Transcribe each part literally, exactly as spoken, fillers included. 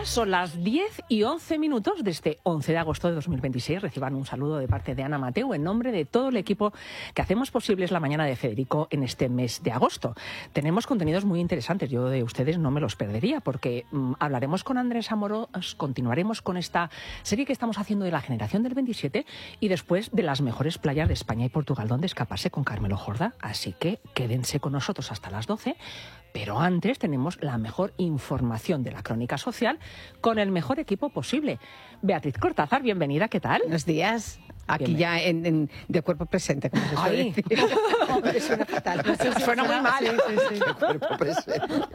días, son las diez y once minutos de este once de agosto de dos mil veintiséis. Reciban un saludo de parte de Ana Mateu en nombre de todo el equipo que hacemos posibles la mañana de Federico en este mes de agosto. Tenemos contenidos muy interesantes, yo de ustedes no me los perdería, porque mmm, hablaremos con Andrés Amorós, continuaremos con esta serie que estamos haciendo de la generación del veintisiete y después de las mejores playas de España y Portugal donde escaparse con Carmelo Jorda. Así que quédense con nosotros hasta las doce. Pero antes tenemos la mejor información de la crónica social con el mejor equipo posible. Beatriz Cortázar, bienvenida, ¿qué tal? Buenos días. Aquí ya en, en, de cuerpo presente, como se suele decir. Hombre, suena fatal. Suena muy mal. Sí, sí, sí. Cuerpo presente.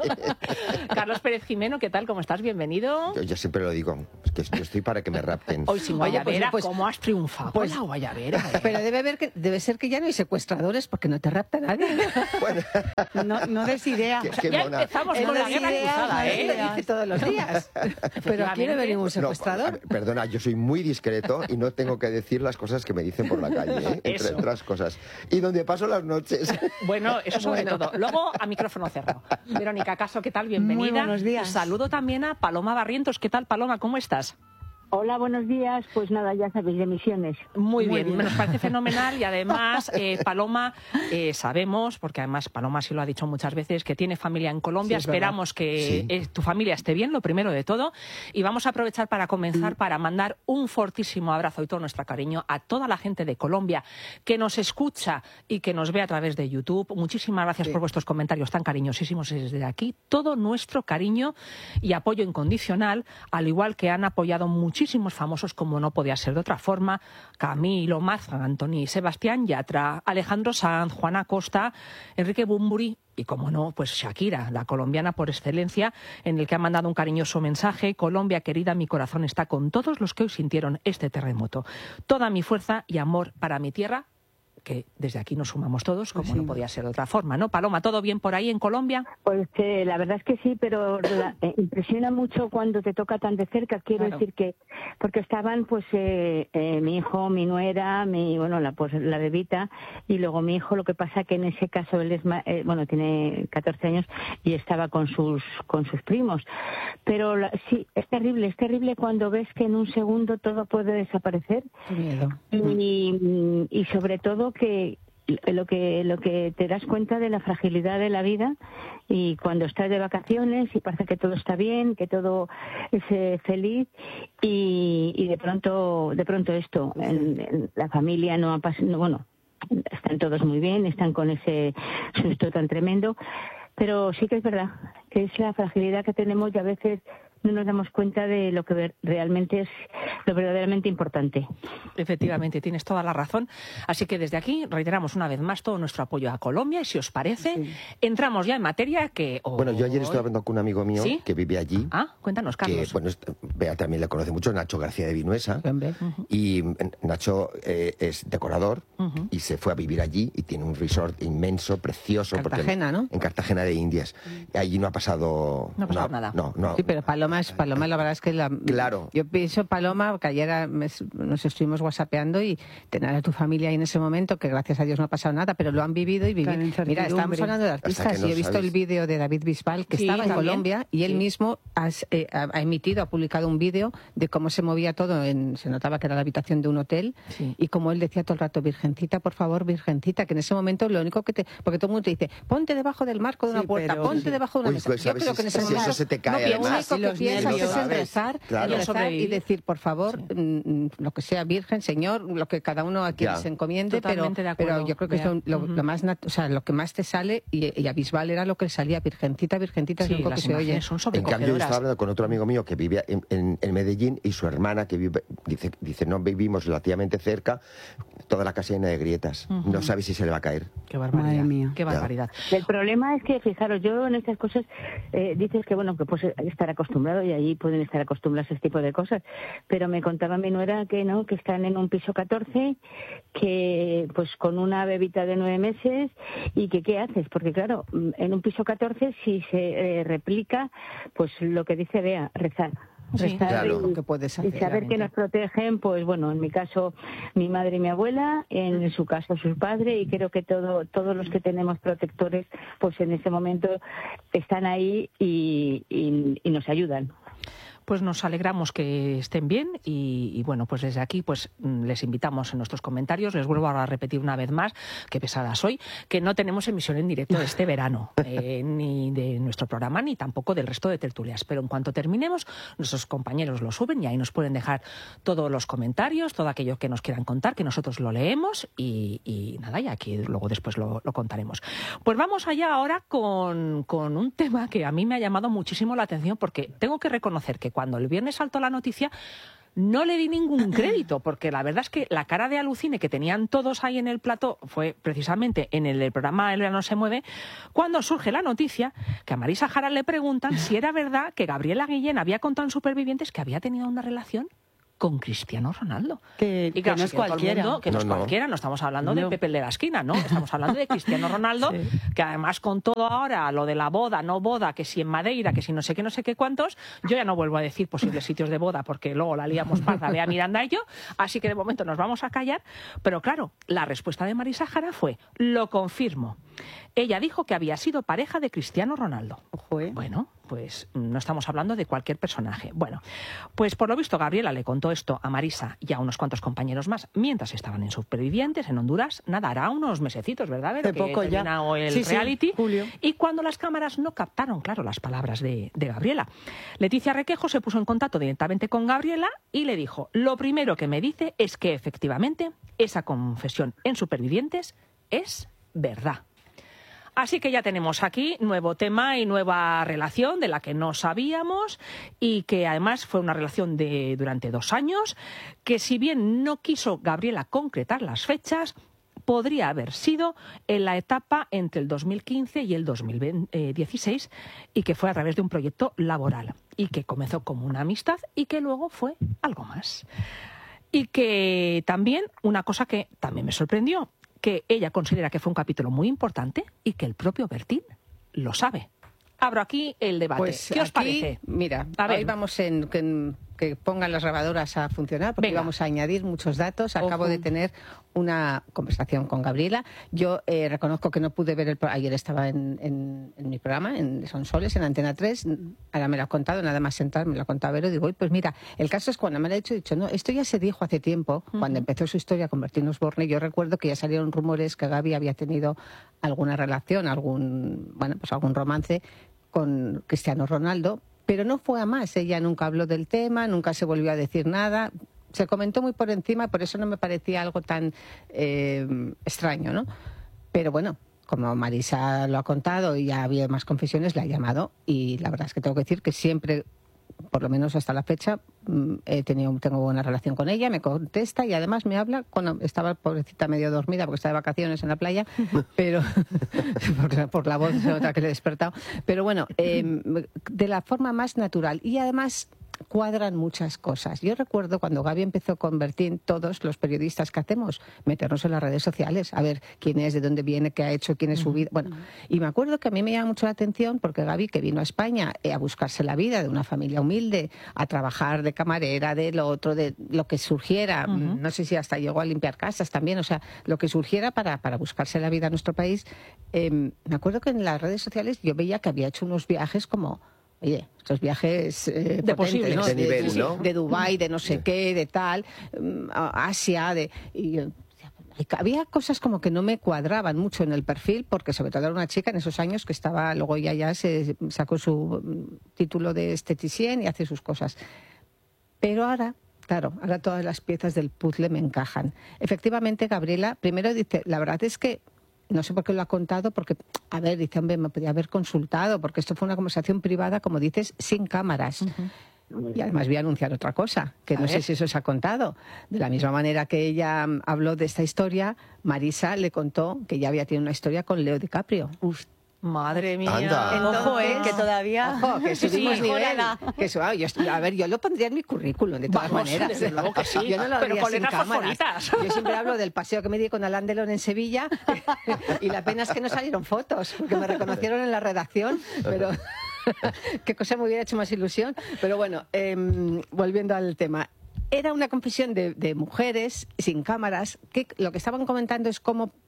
Carlos Pérez Jimeno, ¿qué tal? ¿Cómo estás? Bienvenido. Yo, yo siempre lo digo, es que yo estoy para que me rapten. Hoy sin guayabera, pues, pues, ¿cómo has triunfado? Pues la guayabera. ¿eh? Pero debe, haber que, debe ser que ya no hay secuestradores porque no te rapta nadie. Bueno, no, no des idea. qué, qué Ya mona. empezamos Él con no la guerra idea, cruzada, no ¿eh? lo dice todos los días. Pero aquí debe venir un secuestrador. No, perdona, yo soy muy discreto y no tengo que decir las cosas que me dicen por la calle, ¿eh? Entre otras cosas. Y donde paso las noches. Bueno, eso sobre Bueno. todo. Luego, a micrófono cerrado. Verónica Caso, ¿qué tal? Bienvenida. Muy buenos días. Saludo también a Paloma Barrientos. ¿Qué tal, Paloma? ¿Cómo estás? Hola, buenos días. Pues nada, ya sabéis de misiones. Muy, Muy bien. bien. nos parece fenomenal y además, eh, Paloma, eh, sabemos, porque además Paloma sí lo ha dicho muchas veces, que tiene familia en Colombia. Sí, es verdad. Esperamos que Sí. eh, tu familia esté bien, lo primero de todo. Y vamos a aprovechar para comenzar, para mandar un fortísimo abrazo y todo nuestro cariño a toda la gente de Colombia que nos escucha y que nos ve a través de YouTube. Muchísimas gracias Sí. por vuestros comentarios tan cariñosísimos desde aquí. Todo nuestro cariño y apoyo incondicional, al igual que han apoyado muchísimos famosos, como no podía ser de otra forma: Camilo, Marc Anthony, Sebastián Yatra, Alejandro Sanz, Juana Costa, Enrique Bunbury y, como no, pues Shakira, la colombiana por excelencia, en el que ha mandado un cariñoso mensaje: Colombia querida, mi corazón está con todos los que hoy sintieron este terremoto. Toda mi fuerza y amor para mi tierra, que desde aquí nos sumamos todos, como Pues sí. no podía ser de otra forma, ¿no? Paloma, ¿todo bien por ahí en Colombia? Pues eh, la verdad es que sí, pero la- eh, impresiona mucho cuando te toca tan de cerca. Quiero Claro. decir que, porque estaban pues eh, eh, mi hijo, mi nuera, mi bueno la pues la bebita y luego mi hijo. Lo que pasa que en ese caso él es ma- eh, bueno tiene catorce años y estaba con sus con sus primos. Pero la- sí, es terrible, es terrible cuando ves que en un segundo todo puede desaparecer. Qué miedo. y, y sobre todo que lo que lo que te das cuenta de la fragilidad de la vida, y cuando estás de vacaciones y parece que todo está bien, que todo es eh, feliz, y, y de pronto de pronto esto en, en la familia no ha pasado, bueno, están todos muy bien, están con ese susto tan tremendo, pero sí que es verdad que es la fragilidad que tenemos y a veces no nos damos cuenta de lo que ver- realmente es lo verdaderamente importante. Efectivamente, tienes toda la razón. Así que desde aquí reiteramos una vez más todo nuestro apoyo a Colombia y, si os parece, Sí. entramos ya en materia que... Bueno, yo ayer estuve hablando con un amigo mío ¿Sí? que vive allí. Ah, cuéntanos, Que, Carlos. bueno, es- Bea también le conoce mucho, Nacho García de Vinuesa. Hombre. Y mm, Nacho eh, es decorador Ujú. y se fue a vivir allí y tiene un resort inmenso, precioso. porque- Cartagena, ¿no? En Cartagena de Indias. Y allí no ha pasado... No ha pasado nada. No, no. Sí, pero Paloma es Paloma, la verdad es que la, Claro. yo pienso, Paloma, que ayer ah, me- nos estuvimos whatsappeando y tener a tu familia ahí en ese momento, que gracias a Dios no ha pasado nada, pero lo han vivido y Claro, vivido. Mira, incertidumbre. estábamos hablando de Hasta artistas que no y he visto sabes. el vídeo de David Bisbal, que Sí, estaba en también. Colombia, y él Sí. mismo has- eh, ha, ha emitido, ha publicado un vídeo de cómo se movía todo, en, se notaba que era la habitación de un hotel, Sí. y como él decía todo el rato, Virgencita, por favor, Virgencita, que en ese momento lo único que te... Porque todo el mundo te dice, ponte debajo del marco de una Sí, puerta, pero- ponte debajo de una Uy, mesa. pues, Yo ¿sabes? creo que en ese Si momento eso se te cae, no, lo además. único Y que los piensas nervios, es en ¿sabes? rezar, Claro. en rezar y Sobrevivir. decir, por favor, Sí. mm, lo que sea Virgen, Señor, lo que cada uno a quien Ya. se encomiende, pero, Totalmente de acuerdo, pero yo creo que es lo, Bea. lo- Ujú. lo más nat- o sea, lo que más te sale, y, y a Bisbal era lo que le salía, Virgencita, Virgencita, es Sí, lo único que las se oye. imágenes son En cambio, yo sobrecogedoras. estaba hablando con otro amigo mío que vive en, en- en Medellín, y su hermana, que vive, dice, dice, no vivimos relativamente cerca, toda la casa llena de grietas. Ujú. No sabe si se le va a caer. Qué barbaridad. Madre mía. Qué barbaridad. El problema es que, fijaros, yo en estas cosas eh, dices que, bueno, que puedes estar acostumbrado y allí pueden estar acostumbrados a ese tipo de cosas, pero me contaba mi nuera que no, que están en un piso catorce, que pues con una bebita de nueve meses, y que qué haces, porque claro, en un piso catorce si se eh, replica, pues lo que dice Bea, rezar. Sí. Rezar Claro. y- Que puedes y hacer, saber que realmente. nos protegen, pues bueno, en mi caso mi madre y mi abuela, en su caso su padre, y creo que todo, todos los que tenemos protectores, pues en ese momento están ahí y, y, y nos ayudan. Pues nos alegramos que estén bien y, y bueno, pues desde aquí pues les invitamos en nuestros comentarios. Les vuelvo a repetir una vez más, que pesada soy, que no tenemos emisión en directo este verano, eh, ni de nuestro programa ni tampoco del resto de tertulias. Pero en cuanto terminemos, nuestros compañeros lo suben y ahí nos pueden dejar todos los comentarios, todo aquello que nos quieran contar, que nosotros lo leemos y, y nada, y aquí luego después lo, lo contaremos. Pues vamos allá ahora con, con un tema que a mí me ha llamado muchísimo la atención, porque tengo que reconocer que cuando el viernes saltó la noticia no le di ningún crédito, porque la verdad es que la cara de alucine que tenían todos ahí en el plató fue precisamente en el programa El Verano se mueve, cuando surge la noticia que a Marisa Jara le preguntan si era verdad que Gabriela Guillén había contado en Supervivientes que había tenido una relación con Cristiano Ronaldo. Que, y claro, que no es cualquiera. Mundo, que no, no es cualquiera, no estamos hablando no. de Pepe el de la esquina, ¿no? Estamos hablando de Cristiano Ronaldo, sí. que además con todo ahora, lo de la boda, no boda, que si en Madeira, que si no sé qué, no sé qué cuántos, yo ya no vuelvo a decir posibles sitios de boda, porque luego la liamos parda, Bea Miranda y yo, así que de momento nos vamos a callar. Pero claro, la respuesta de Marisa Jara fue, lo confirmo. Ella dijo que había sido pareja de Cristiano Ronaldo. Ojo, ¿eh? Bueno, pues no estamos hablando de cualquier personaje. Bueno, pues por lo visto Gabriela le contó esto a Marisa y a unos cuantos compañeros más mientras estaban en Supervivientes en Honduras. Nada, hará unos mesecitos, ¿verdad? Hace poco ya. El sí, reality. Sí, Julio. Y cuando las cámaras no captaron, claro, las palabras de, de Gabriela, Leticia Requejo se puso en contacto directamente con Gabriela y le dijo, lo primero que me dice es que efectivamente esa confesión en Supervivientes es verdad. Así que ya tenemos aquí nuevo tema y nueva relación de la que no sabíamos y que además fue una relación de durante dos años, que si bien no quiso Gabriela concretar las fechas, podría haber sido en la etapa entre el dos mil quince y el dos mil dieciséis y que fue a través de un proyecto laboral y que comenzó como una amistad y que luego fue algo más. Y que también, una cosa que también me sorprendió, que ella considera que fue un capítulo muy importante y que el propio Bertín lo sabe. Abro aquí el debate. Pues ¿Qué os aquí, parece? Mira, a ver. Hoy vamos en, en que pongan las grabadoras a funcionar porque Venga. vamos a añadir muchos datos. Acabo Ojo. de tener una conversación con Gabriela. Yo eh, reconozco que no pude ver el pro- ayer estaba en, en, en mi programa, en Sonsoles, en Antena tres. Ahora me lo ha contado, nada más sentar, me lo ha contado Vero. Digo, pues mira, el caso es cuando me lo ha dicho, he dicho, no, esto ya se dijo hace tiempo, uh-huh. cuando empezó su historia con Bertín Osborne. Yo recuerdo que ya salieron rumores que Gaby había tenido alguna relación, algún, bueno, pues algún romance con Cristiano Ronaldo, pero no fue a más. Ella nunca habló del tema, nunca se volvió a decir nada. Se comentó muy por encima, por eso no me parecía algo tan eh, extraño, ¿no? Pero bueno, como Marisa lo ha contado y ya había más confesiones, la ha llamado y la verdad es que tengo que decir que siempre, por lo menos hasta la fecha, he tenido, tengo buena relación con ella, me contesta y además me habla cuando estaba pobrecita medio dormida porque estaba de vacaciones en la playa, pero por, por la voz se nota que le he despertado, pero bueno, eh, de la forma más natural y además cuadran muchas cosas. Yo recuerdo cuando Gaby empezó con Bertín, todos los periodistas que hacemos, meternos en las redes sociales, a ver quién es, de dónde viene, qué ha hecho, quién es su vida. Bueno, y me acuerdo que a mí me llama mucho la atención porque Gaby, que vino a España eh, a buscarse la vida de una familia humilde, a trabajar de camarera, de lo otro, de lo que surgiera, uh-huh. no sé si hasta llegó a limpiar casas también, o sea, lo que surgiera para, para buscarse la vida en nuestro país. Eh, me acuerdo que en las redes sociales yo veía que había hecho unos viajes como... Oye, estos viajes eh, de potentes, posibles, ¿no? de, de nivel, de, ¿no? de Dubái, de no sé sí. qué, de tal, um, Asia, de... Y yo, había cosas como que no me cuadraban mucho en el perfil, porque sobre todo era una chica en esos años que estaba, luego ya ya se sacó su título de esteticien y hace sus cosas. Pero ahora... Claro, ahora todas las piezas del puzzle me encajan. Efectivamente, Gabriela, primero dice, la verdad es que no sé por qué lo ha contado, porque, a ver, dice, hombre, me podía haber consultado, porque esto fue una conversación privada, como dices, sin cámaras. Uh-huh. Y además voy a anunciar otra cosa, que a no ver. sé si eso se ha contado. De la misma manera que ella habló de esta historia, Marisa le contó que ya había tenido una historia con Leo DiCaprio. Uf. Madre mía. Anda. Entonces, ojo, ¿eh? Que todavía... Ojo, que subimos sí, nivel. mejorala. Que eso, ah, yo, a ver, yo lo pondría en mi currículum, de todas Vamos, maneras. desde luego que sí, yo no lo pero haría con sin letras cámaras. fosforitas. Yo siempre hablo del paseo que me di con Alain Delon en Sevilla y la pena es que no salieron fotos, porque me reconocieron en la redacción, pero... Qué cosa me hubiera hecho más ilusión. Pero bueno, eh, volviendo al tema. Era una confesión de, de mujeres sin cámaras, que lo que estaban comentando es cómo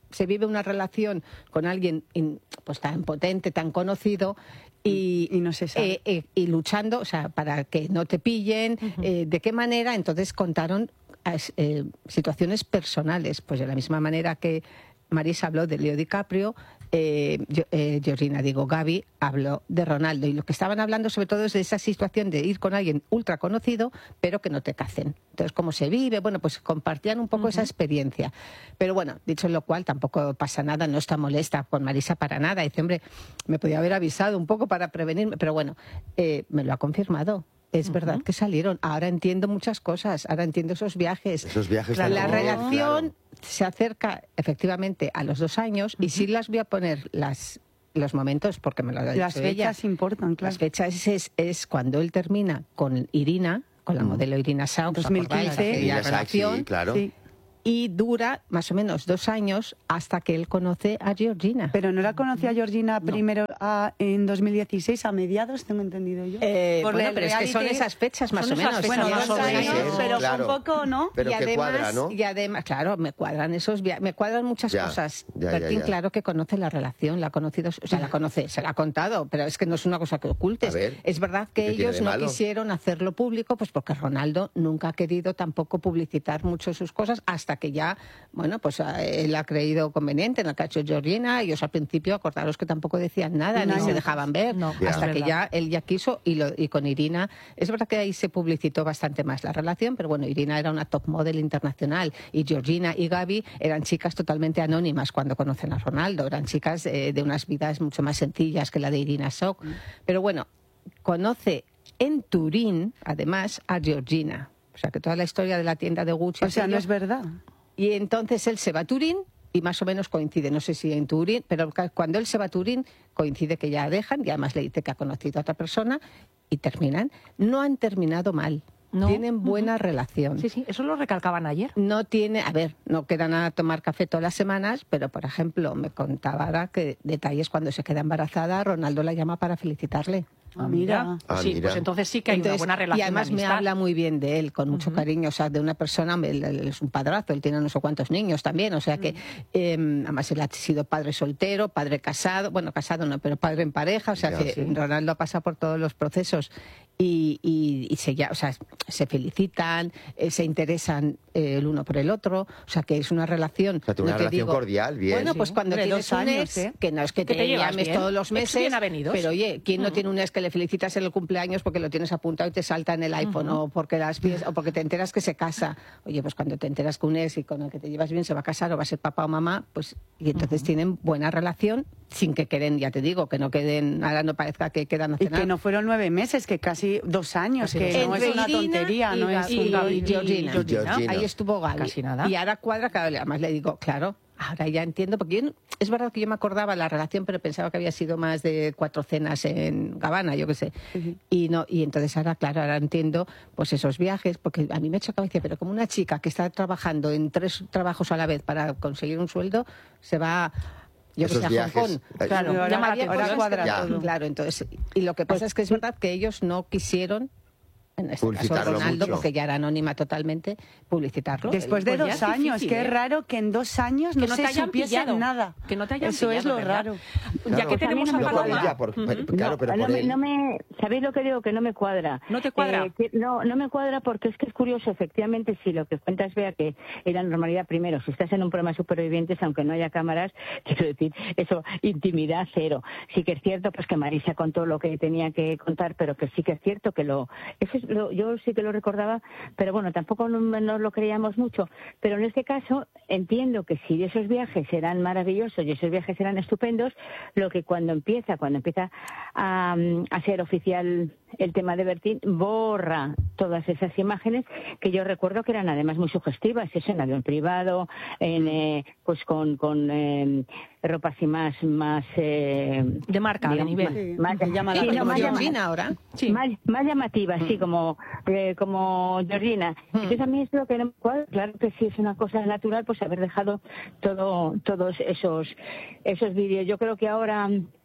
se vive una relación con alguien in, pues tan potente, tan conocido, y, y, no se sabe. Eh, eh, y luchando, o sea, para que no te pillen, uh-huh. eh, ¿de qué manera? Entonces contaron eh, situaciones personales, pues de la misma manera que Marisa habló de Leo DiCaprio, eh, yo, eh, Georgina, digo, Gaby, habló de Ronaldo. Y lo que estaban hablando sobre todo es de esa situación de ir con alguien ultra conocido, pero que no te casen. Entonces, ¿cómo se vive? Bueno, pues compartían un poco uh-huh. esa experiencia. Pero bueno, dicho lo cual, tampoco pasa nada, no está molesta con Marisa para nada. Dice, hombre, me podía haber avisado un poco para prevenirme, pero bueno, eh, me lo ha confirmado. Es uh-huh. verdad que salieron. Ahora entiendo muchas cosas. Ahora entiendo esos viajes. Esos viajes. La, la también, relación claro. se acerca efectivamente a los dos años uh-huh. y sí las voy a poner las los momentos porque me lo ha dicho Las fechas ella. importan, claro. Las fechas es, es cuando él termina con Irina, con la uh-huh. modelo Irina Shayk, dos mil quince. Aquella relación. Sí, claro. Sí. Y dura más o menos dos años hasta que él conoce a Georgina. Pero no la conocí a Georgina no. primero a, en dos mil dieciséis, a mediados, tengo entendido yo. Eh, Por bueno, pero es que son esas fechas más o menos. Fechas, bueno, más dos o años, menos. pero claro. un poco, ¿no? Pero y que además, cuadra, ¿no? Y además, claro, me cuadran esos viajes, me cuadran muchas ya, cosas. Ya, Bertín, ya, ya. claro que conoce la relación, la ha conocido, o sea, la conoce, se la ha contado, pero es que no es una cosa que ocultes. Ver, es verdad que ellos no quisieron hacerlo público, pues porque Ronaldo nunca ha querido tampoco publicitar mucho sus cosas hasta que ya, bueno, pues él ha creído conveniente en el caso de Georgina. Ellos al principio, acordaros que tampoco decían nada, no, ni no. se dejaban ver, no, hasta ya. que ya él ya quiso, y, lo, y con Irina, es verdad que ahí se publicitó bastante más la relación, pero bueno, Irina era una top model internacional, y Georgina y Gaby eran chicas totalmente anónimas cuando conocen a Ronaldo, eran chicas eh, de unas vidas mucho más sencillas que la de Irina Shayk. Mm. Pero bueno, conoce en Turín, además, a Georgina. O sea, que toda la historia de la tienda de Gucci... O sea, no es verdad. Y entonces él se va a Turín y más o menos coincide, no sé si en Turín, pero cuando él se va a Turín coincide que ya dejan y además le dice que ha conocido a otra persona y terminan. No han terminado mal. No. Tienen buena uh-huh. relación. Sí, sí, eso lo recalcaban ayer. No tiene, a ver, no quedan a tomar café todas las semanas, pero por ejemplo, me contaba ahora que detalles cuando se queda embarazada, Ronaldo la llama para felicitarle. Ah, mira. Ah, sí, mira. pues entonces sí que hay entonces, una buena relación. Y además de me habla muy bien de él, con mucho uh-huh. cariño, o sea, de una persona, él, él es un padrazo, él tiene no sé cuántos niños también, o sea que, eh, además él ha sido padre soltero, padre casado, bueno, casado no, pero padre en pareja, o sea ya, que sí. Ronaldo pasa por todos los procesos y, y, y se, ya, o sea, se felicitan, eh, se interesan eh, el uno por el otro, o sea que es una relación... O sea, una no te relación digo, cordial, bien. Bueno, pues sí. cuando Hombre, tienes dos un años, ex, ¿eh? que no es que ¿Que te, te llevas llames bien? todos los Ex meses, bien avenidos. pero oye, ¿quién no Uh-huh. tiene un ex que le felicitas en el cumpleaños porque lo tienes apuntado y te salta en el iPhone uh-huh. o porque las pies, o porque te enteras que se casa? Oye, pues cuando te enteras que un ex y con el que te llevas bien se va a casar o va a ser papá o mamá, pues y entonces uh-huh. tienen buena relación sin que queden, ya te digo, que no queden, ahora no parezca que quedan a cenar. Y que no fueron nueve meses, que casi dos años, casi que no es una Irina tontería, y, no es y, un Gaby. y Georgina. Y Georgina. Ahí estuvo Gaby. Casi nada. Y ahora cuadra, cada vez además le digo, claro, ahora ya entiendo, porque yo, es verdad que yo me acordaba la relación, pero pensaba que había sido más de cuatro cenas en Gabbana, yo qué sé. Uh-huh. Y no, y entonces ahora, claro, ahora entiendo pues esos viajes, porque a mí me chocaba y decía, pero como una chica que está trabajando en tres trabajos a la vez para conseguir un sueldo, se va... Yo que sé, a Hong Kong. Claro, ahora, ahora, ahora cuadra todo. Claro, entonces, y lo que pasa es que es verdad que ellos no quisieron, en este caso Ronaldo, mucho. porque ya era anónima totalmente, publicitarlo. Después de pues dos años, difícil, que ¿eh? es raro que en dos años que no, no se te hayan supiese pillado. nada. Que no te hayan Eso pillado, es lo ¿verdad? raro. Ya Claro. que tenemos Pues a mí a no me Paloma. Ella, por, Uh-huh. claro, no, pero no por me, él. no me, ¿sabéis lo que digo? Que no me cuadra. ¿No te cuadra? Eh, que, no, no me cuadra porque es que es curioso, efectivamente, si lo que cuentas vea que era normalidad, primero, si estás en un programa de supervivientes, aunque no haya cámaras, quiero decir, eso, intimidad cero. Sí que es cierto pues que Marisa contó lo que tenía que contar, pero que sí que es cierto que lo... Eso es lo yo sí que lo recordaba, pero bueno, tampoco no, no lo creíamos mucho. Pero en este caso entiendo que si esos viajes eran maravillosos y esos viajes eran estupendos, lo que cuando empieza, cuando empieza a, a ser oficial el tema de Bertín, borra todas esas imágenes que yo recuerdo que eran además muy sugestivas, eso en avión privado, en, eh, pues con, con eh, ropa así más más eh, de marca, digamos, de nivel. más, Sí, más, llama la sí, no, más, Georgina llama, ahora. Sí. más, más llamativa, sí, como eh, como Georgina. Mm. Entonces a mí es lo que no me cuadra. Claro que sí es una cosa natural, pues haber dejado todo todos esos esos vídeos. Yo creo que ahora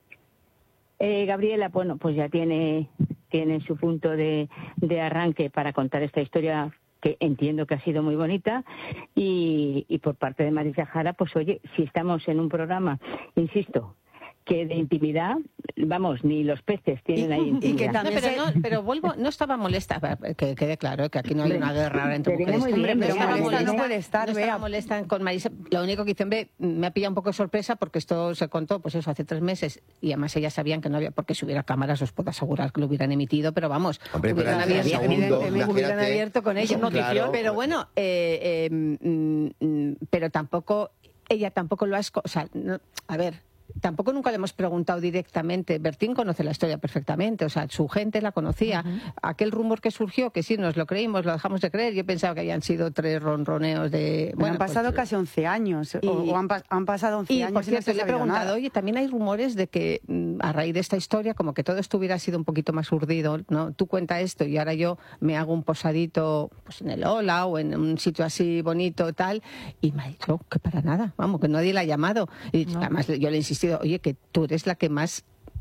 eh, Gabriela, bueno, pues ya tiene tiene su punto de, de arranque para contar esta historia que entiendo que ha sido muy bonita, y, y por parte de Marisa Jara, pues oye, si estamos en un programa, insisto, que de intimidad, vamos, ni los peces tienen ahí intimidad. Y que también no, pero, no, pero vuelvo, no estaba molesta, que quede claro, que aquí no hay una guerra ahora entre mujeres. Muy bien, pero no estaba molesta, molesta, no puede estar, no estaba vea. molesta con Marisa. Lo único que hice, ve, me ha pillado un poco de sorpresa porque esto se contó, pues eso, hace tres meses, y además ellas sabían que no había, porque si hubiera cámaras os puedo asegurar que lo hubieran emitido, pero vamos, Hombre, hubieran, pero abierto, segundo, evidentemente, hubieran imagínate. abierto con ellos. Claro. Pero bueno, eh, eh, mm, mm, pero tampoco, ella tampoco lo ha... esco- O sea, no, a ver... Tampoco nunca le hemos preguntado directamente. Bertín conoce la historia perfectamente, o sea, su gente la conocía. Uh-huh. Aquel rumor que surgió, que sí, nos lo creímos, lo dejamos de creer. Yo pensaba que habían sido tres ronroneos de... Bueno, Bueno, han pasado pues, casi once años, y, o, o han, han pasado once y, años por y cierto, no se le he ha sabido preguntado, nada. oye, también hay rumores de que a raíz de esta historia, como que todo esto hubiera sido un poquito más urdido, ¿no? Tú cuenta esto y ahora yo me hago un posadito pues en el Ola o en un sitio así bonito tal, y me ha dicho que para nada, vamos, que nadie la ha llamado. Y no. Además yo le he insistido, oye, que tú eres la que más